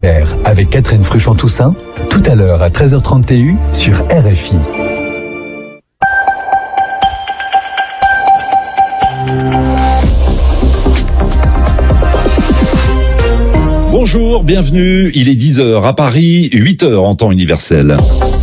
Avec Catherine Fruchon-Toussaint, tout à l'heure à 13h30 TU sur RFI. Bonjour, bienvenue, il est 10h à Paris, 8h en temps universel.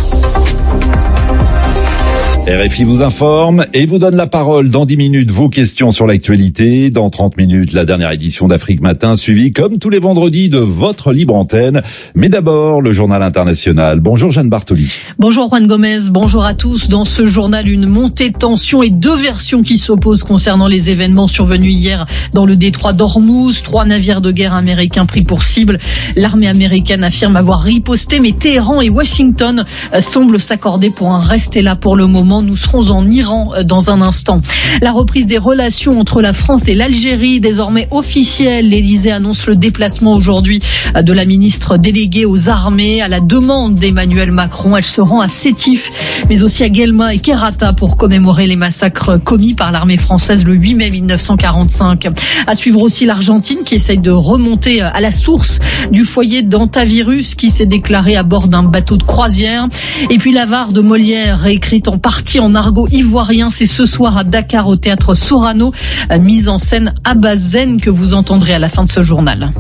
RFI vous informe et vous donne la parole dans 10 minutes, vos questions sur l'actualité. Dans 30 minutes, la dernière édition d'Afrique Matin, suivie comme tous les vendredis de votre libre antenne. Mais d'abord, le journal international. Bonjour Jeanne Bartoli. Bonjour Juan Gomez, bonjour à tous. Dans ce journal, une montée de tension et deux versions qui s'opposent concernant les événements survenus hier dans le détroit d'Ormuz. 3 navires de guerre américains pris pour cible. L'armée américaine affirme avoir riposté, mais Téhéran et Washington semblent s'accorder pour en rester là pour le moment. Nous serons en Iran dans un instant. La reprise des relations entre la France et l'Algérie, désormais officielle. L'Élysée annonce le déplacement aujourd'hui de la ministre déléguée aux armées à la demande d'Emmanuel Macron. Elle se rend à Sétif, mais aussi à Guelma et Kherrata pour commémorer les massacres commis par l'armée française le 8 mai 1945. À suivre aussi l'Argentine qui essaye de remonter à la source du foyer d'hantavirus qui s'est déclaré à bord d'un bateau de croisière. Et puis l'Avare de Molière, réécrite en partie en argot ivoirien, c'est ce soir à Dakar au théâtre Sorano, mise en scène à Bazen que vous entendrez à la fin de ce journal.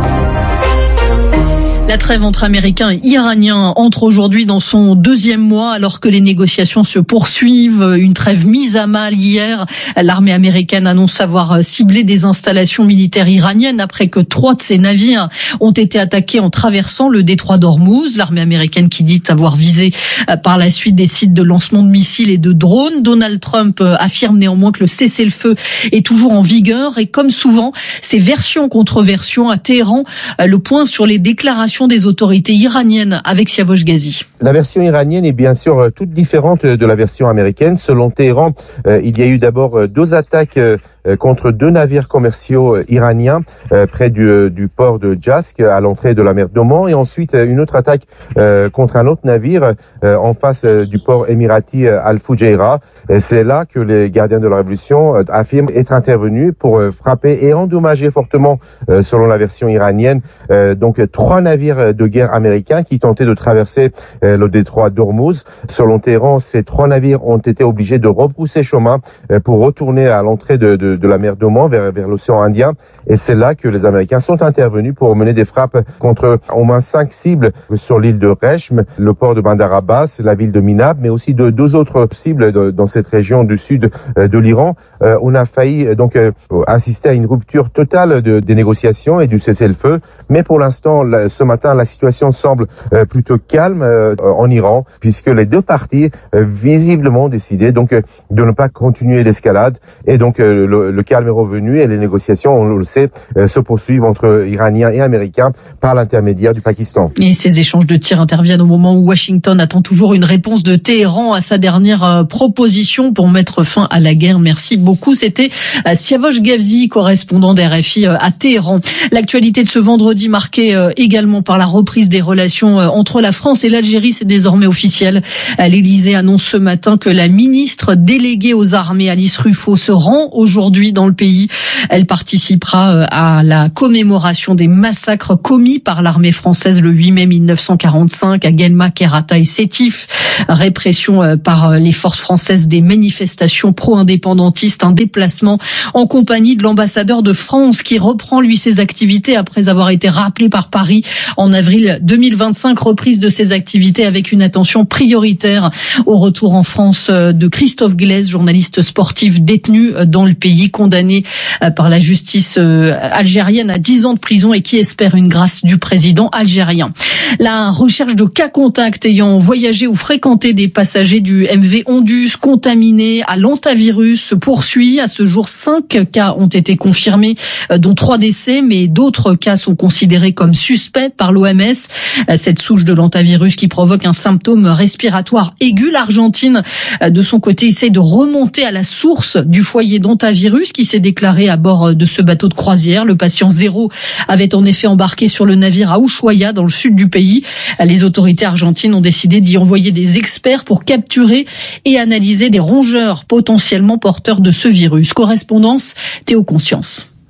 La trêve entre Américains et Iraniens entre aujourd'hui dans son 2e mois alors que les négociations se poursuivent. Une trêve mise à mal hier. L'armée américaine annonce avoir ciblé des installations militaires iraniennes après que 3 de ses navires ont été attaqués en traversant le détroit d'Ormuz. L'armée américaine qui dit avoir visé par la suite des sites de lancement de missiles et de drones. Donald Trump affirme néanmoins que le cessez-le-feu est toujours en vigueur et comme souvent, ces versions contre versions à Téhéran, le point sur les déclarations des autorités iraniennes avec Siavosh Ghazi. La version iranienne est bien sûr toute différente de la version américaine. Selon Téhéran, il y a eu d'abord 2 attaques contre 2 navires commerciaux iraniens près du port de Jask à l'entrée de la mer d'Oman et ensuite une autre attaque contre un autre navire en face du port émirati Al-Fujairah. C'est là que les gardiens de la révolution affirment être intervenus pour frapper et endommager fortement, selon la version iranienne, donc 3 navires de guerre américains qui tentaient de traverser le détroit d'Ormuz. Selon Téhéran, ces 3 navires ont été obligés de rebrousser chemin pour retourner à l'entrée de la mer d'Oman vers l'océan Indien. Et c'est là que les Américains sont intervenus pour mener des frappes contre au moins 5 cibles sur l'île de Rechm, le port de Bandar Abbas, la ville de Minab, mais aussi de 2 autres cibles dans cette région du sud de l'Iran. On a failli donc assister à une rupture totale des négociations et du cessez-le-feu. Mais pour l'instant, ce matin, la situation semble plutôt calme en Iran, puisque les 2 parties visiblement ont décidé donc de ne pas continuer l'escalade. Et donc le calme est revenu et les négociations, on le sait, se poursuivent entre Iraniens et Américains par l'intermédiaire du Pakistan. Et ces échanges de tirs interviennent au moment où Washington attend toujours une réponse de Téhéran à sa dernière proposition pour mettre fin à la guerre. Merci beaucoup. C'était Siavosh Ghazi, correspondant d'RFI à Téhéran. L'actualité de ce vendredi marquée également par la reprise des relations entre la France et l'Algérie, c'est désormais officiel. L'Élysée annonce ce matin que la ministre déléguée aux armées, Alice Ruffo, se rend aujourd'hui dans le pays. Elle participera à la commémoration des massacres commis par l'armée française le 8 mai 1945 à Guelma, Kherrata et Sétif. Répression par les forces françaises des manifestations pro-indépendantistes. Un déplacement en compagnie de l'ambassadeur de France qui reprend lui ses activités après avoir été rappelé par Paris en avril 2025. Reprise de ses activités avec une attention prioritaire au retour en France de Christophe Glaise, journaliste sportif détenu dans le pays, condamné par la justice algérienne à 10 ans de prison et qui espère une grâce du président algérien. La recherche de cas contacts ayant voyagé ou fréquenté des passagers du MV Ondus contaminés à l'hantavirus se poursuit. À ce jour, 5 cas ont été confirmés, dont 3 décès, mais d'autres cas sont considérés comme suspects par l'OMS. Cette souche de l'hantavirus qui provoque un symptôme respiratoire aigu. L'Argentine, de son côté, essaie de remonter à la source du foyer d'hantavirus qui s'est déclaré à bord de ce bateau de croisière. Le patient 0 avait en effet embarqué sur le navire à Ushuaia, dans le sud du pays. Les autorités argentines ont décidé d'y envoyer des experts pour capturer et analyser des rongeurs potentiellement porteurs de ce virus. Correspondance Théo Conscience.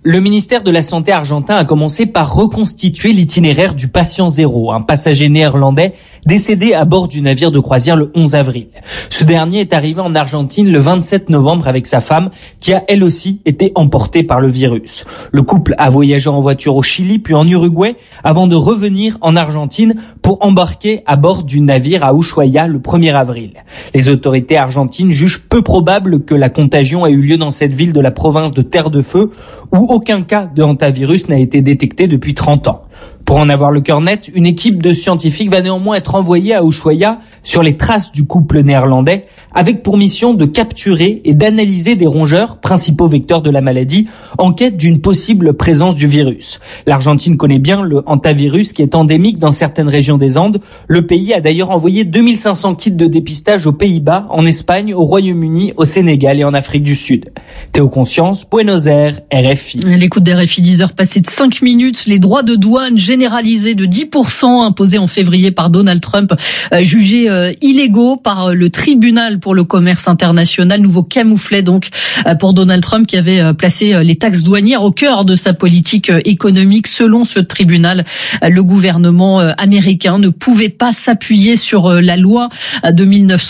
Le ministère de la Santé argentin a commencé par reconstituer l'itinéraire du patient zéro, un passager néerlandais décédé à bord du navire de croisière le 11 avril. Ce dernier est arrivé en Argentine le 27 novembre avec sa femme, qui a elle aussi été emportée par le virus. Le couple a voyagé en voiture au Chili puis en Uruguay avant de revenir en Argentine pour embarquer à bord du navire à Ushuaia le 1er avril. Les autorités argentines jugent peu probable que la contagion ait eu lieu dans cette ville de la province de Terre de Feu où aucun cas de hantavirus n'a été détecté depuis 30 ans. Pour en avoir le cœur net, une équipe de scientifiques va néanmoins être envoyée à Ushuaia sur les traces du couple néerlandais, avec pour mission de capturer et d'analyser des rongeurs, principaux vecteurs de la maladie, en quête d'une possible présence du virus. L'Argentine connaît bien le hantavirus qui est endémique dans certaines régions des Andes. Le pays a d'ailleurs envoyé 2500 kits de dépistage aux Pays-Bas, en Espagne, au Royaume-Uni, au Sénégal et en Afrique du Sud. Théo Conscience, Buenos Aires, RFI. L'écoute d'RFI, 10 heures passées de 5 minutes, les droits de douane généralisés de 10% imposés en février par Donald Trump, jugés illégaux par le tribunal pour le commerce international. Nouveau camouflet donc pour Donald Trump qui avait placé les taxes douanières au cœur de sa politique économique. Selon ce tribunal, le gouvernement américain ne pouvait pas s'appuyer sur la loi de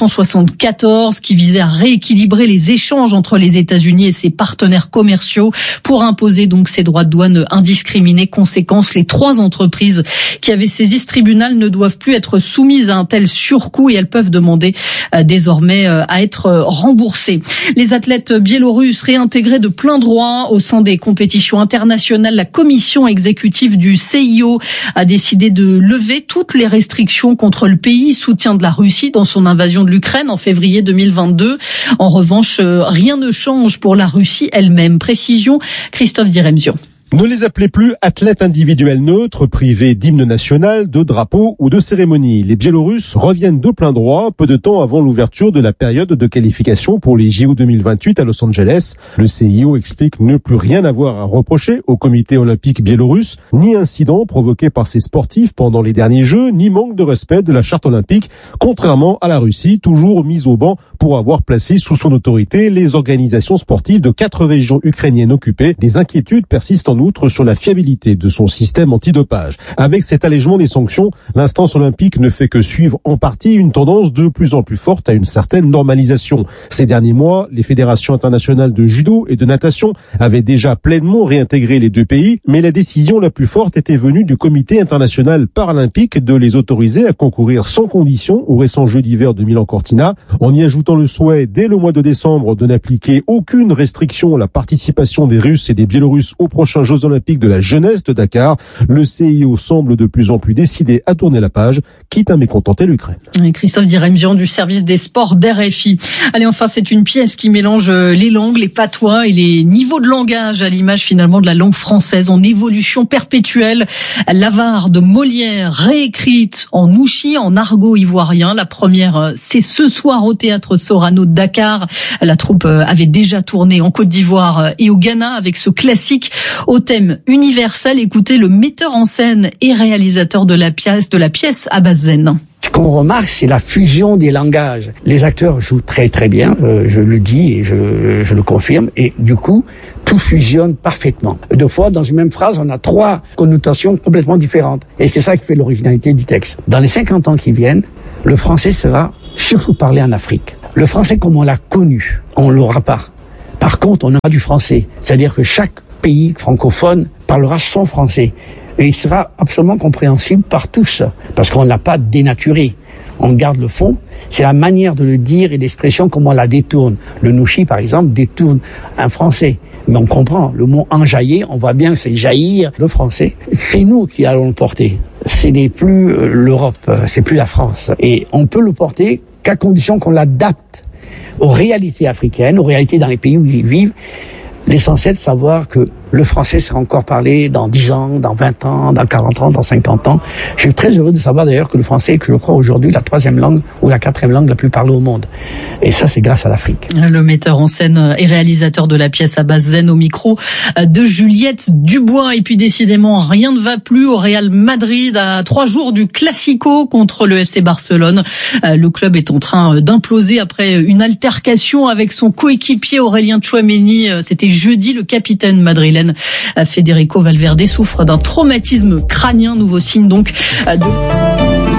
1974 qui visait à rééquilibrer les échanges entre les États-Unis et ses partenaires commerciaux pour imposer donc ces droits de douane indiscriminés. Conséquence, les 3 entreprises qui avaient saisi ce tribunal ne doivent plus être soumises à un tel surcoût et elles peuvent demander désormais à être remboursées. Les athlètes biélorusses réintégrés de plein droit au sein des compétitions internationales. La commission exécutive du CIO a décidé de lever toutes les restrictions contre le pays, soutien de la Russie dans son invasion de l'Ukraine en février 2022. En revanche, rien ne change pour la Russie elle-même. Précision, Christophe Diremzion. Ne les appelez plus athlètes individuels neutres, privés d'hymne national, de drapeau ou de cérémonie. Les Biélorusses reviennent de plein droit, peu de temps avant l'ouverture de la période de qualification pour les JO 2028 à Los Angeles. Le CIO explique ne plus rien avoir à reprocher au comité olympique biélorusse, ni incident provoqué par ses sportifs pendant les derniers Jeux, ni manque de respect de la charte olympique, contrairement à la Russie, toujours mise au banc pour avoir placé sous son autorité les organisations sportives de 4 régions ukrainiennes occupées. Des inquiétudes persistent en outre sur la fiabilité de son système antidopage. Avec cet allègement des sanctions, l'instance olympique ne fait que suivre en partie une tendance de plus en plus forte à une certaine normalisation. Ces derniers mois, les fédérations internationales de judo et de natation avaient déjà pleinement réintégré les 2 pays, mais la décision la plus forte était venue du comité international paralympique de les autoriser à concourir sans condition aux récents Jeux d'hiver de Milan-Cortina, en y ajoutant le souhait dès le mois de décembre de n'appliquer aucune restriction à la participation des Russes et des Biélorusses aux prochains Jeux olympiques de la jeunesse de Dakar. Le CIO semble de plus en plus décidé à tourner la page, quitte à mécontenter l'Ukraine. Christophe Diremzion du service des sports d'RFI. Allez, enfin, c'est une pièce qui mélange les langues, les patois et les niveaux de langage à l'image finalement de la langue française en évolution perpétuelle. L'Avare de Molière réécrite en ouchi, en argot ivoirien. La première, c'est ce soir au théâtre Sorano de Dakar. La troupe avait déjà tourné en Côte d'Ivoire et au Ghana avec ce classique au thème universel. Écoutez le metteur en scène et réalisateur de la pièce Abbas Zen. Ce qu'on remarque, c'est la fusion des langages. Les acteurs jouent très très bien, je le dis et je le confirme, et du coup, tout fusionne parfaitement. 2 fois, dans une même phrase, on a 3 connotations complètement différentes. Et c'est ça qui fait l'originalité du texte. Dans les 50 ans qui viennent, le français sera surtout parlé en Afrique. Le français comme on l'a connu, on l'aura pas. Par contre, on aura du français. C'est-à-dire que chaque pays francophone parlera son français. Et il sera absolument compréhensible par tous, parce qu'on ne l'a pas dénaturé. On garde le fond, c'est la manière de le dire et l'expression, comment on la détourne. Le nouchi, par exemple, détourne un français. Mais on comprend, le mot enjailler, on voit bien que c'est jaillir le français. C'est nous qui allons le porter. Ce n'est plus l'Europe, c'est plus la France. Et on peut le porter qu'à condition qu'on l'adapte aux réalités africaines, aux réalités dans les pays où ils vivent. L'essentiel de savoir que le français sera encore parlé dans 10 ans, dans 20 ans, dans 40 ans, dans 50 ans. Je suis très heureux de savoir d'ailleurs que le français est, je crois, aujourd'hui la 3e langue ou la 4e langue la plus parlée au monde. Et ça, c'est grâce à l'Afrique. Le metteur en scène et réalisateur de la pièce Abbas Zen au micro de Juliette Dubois. Et puis décidément, rien ne va plus au Real Madrid à 3 jours du Classico contre le FC Barcelone. Le club est en train d'imploser après une altercation avec son coéquipier Aurélien Tchouaméni. C'était jeudi, le capitaine madrilène Hélène. Federico Valverde souffre d'un traumatisme crânien, nouveau signe donc de...